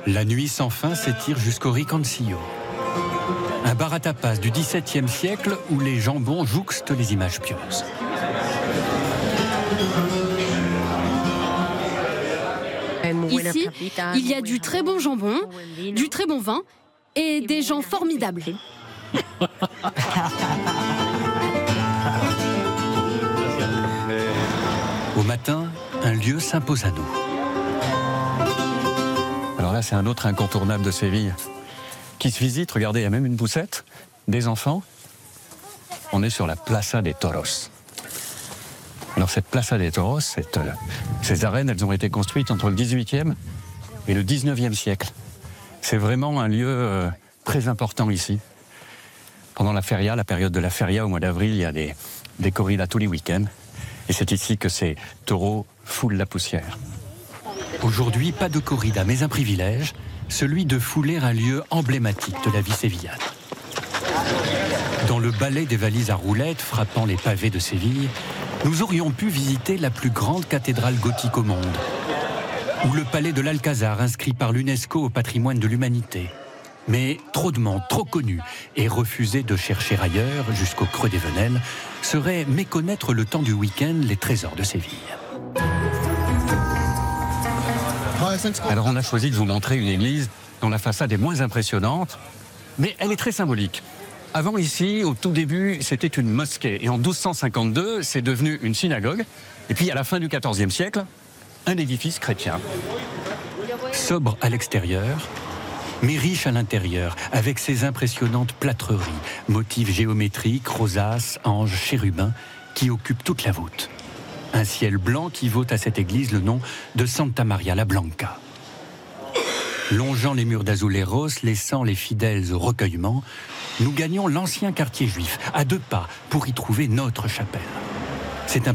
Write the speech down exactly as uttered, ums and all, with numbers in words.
La nuit sans fin s'étire jusqu'au Ricancillo. Un bar à tapas du dix-septième siècle où les jambons jouxtent les images pieuses. Ici, il y a du très bon jambon, du très bon vin et des gens formidables. Au matin, un lieu s'impose à nous. Alors là, c'est un autre incontournable de Séville qui se visite. Regardez, il y a même une poussette, des enfants. On est sur la Plaza de Toros. Alors cette Plaza de Toros, cette, euh, ces arènes, elles ont été construites entre le dix-huitième et le dix-neuvième siècle. C'est vraiment un lieu euh, très important ici. Pendant la feria, la période de la feria au mois d'avril, il y a des, des corridas tous les week-ends. Et c'est ici que ces taureaux foulent la poussière. Aujourd'hui, pas de corrida, mais un privilège, celui de fouler un lieu emblématique de la vie sévillane. Dans le ballet des valises à roulettes frappant les pavés de Séville, nous aurions pu visiter la plus grande cathédrale gothique au monde, ou le palais de l'Alcazar, inscrit par l'UNESCO au patrimoine de l'humanité. Mais trop de monde, trop connu, et refuser de chercher ailleurs, jusqu'au creux des Venelles, serait méconnaître le temps du week-end les trésors de Séville. Alors on a choisi de vous montrer une église dont la façade est moins impressionnante, mais elle est très symbolique. Avant ici, au tout début, c'était une mosquée. Et en douze cent cinquante-deux, c'est devenu une synagogue. Et puis à la fin du quatorzième siècle, un édifice chrétien. Sobre à l'extérieur, mais riche à l'intérieur, avec ses impressionnantes plâtreries, motifs géométriques, rosaces, anges, chérubins, qui occupent toute la voûte. Un ciel blanc qui vaut à cette église le nom de Santa Maria la Blanca. Longeant les murs d'azuleros, laissant les fidèles au recueillement, nous gagnons l'ancien quartier juif, à deux pas, pour y trouver notre chapelle.